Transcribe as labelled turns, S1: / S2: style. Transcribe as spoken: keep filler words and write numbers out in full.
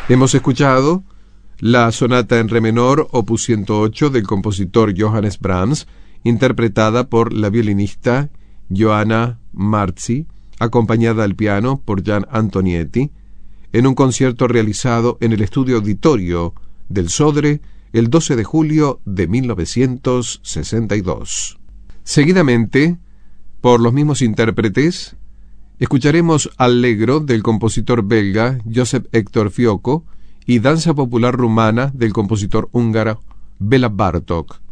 S1: Hemos escuchado la sonata en re menor, opus ciento ocho, del compositor Johannes Brahms, interpretada por la violinista Johanna Marzi, acompañada al piano por Gian Antonietti, en un concierto realizado en el estudio auditorio del Sodre el doce de julio de mil novecientos sesenta y dos. Seguidamente, por los mismos intérpretes, escucharemos Allegro del compositor belga Joseph Héctor Fioco y Danza popular rumana del compositor húngaro Béla Bartók.